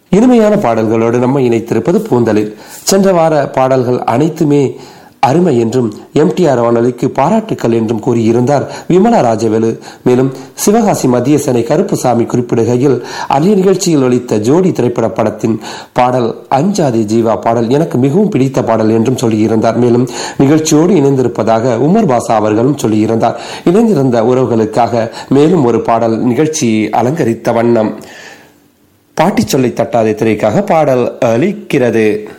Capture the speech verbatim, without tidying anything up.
இனிமையான பாடல்களோடு நம்ம இணைத்திருப்பது பூந்தலில். சென்ற வார பாடல்கள் அனைத்துமே அருமை என்றும் எம்டிஆர் வானொலிக்கு பாராட்டுக்கள் என்றும் கூறியிருந்தார் விமலா ராஜவேலு. மேலும் சிவகாசி மத்திய சேனை கருப்புசாமி குறிப்பிடுகையில் அதே நிகழ்ச்சியில் ஒலித்த ஜோடி திரைப்பட படத்தின் பாடல் அஞ்சாதி ஜீவா பாடல் எனக்கு மிகவும் பிடித்த பாடல் என்றும் சொல்லியிருந்தார். மேலும் நிகழ்ச்சியோடு இணைந்திருப்பதாக உமர் பாசா அவர்களும் சொல்லியிருந்தார். இணைந்திருந்த உறவுகளுக்காக மேலும் ஒரு பாடல் நிகழ்ச்சியை அலங்கரித்த வண்ணம் பாட்டி சொல்லை தட்டாத திரைக்காக பாடல் அளிக்கிறது.